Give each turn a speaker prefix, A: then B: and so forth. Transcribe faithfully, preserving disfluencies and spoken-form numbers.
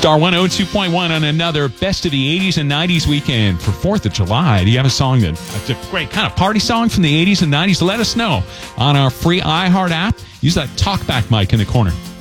A: Star one oh two point one on another Best of the eighties and nineties weekend for fourth of July. Do you have a song that, that's a great kind of party song from the eighties and nineties? Let us know on our free iHeart app. Use that talkback mic in the corner.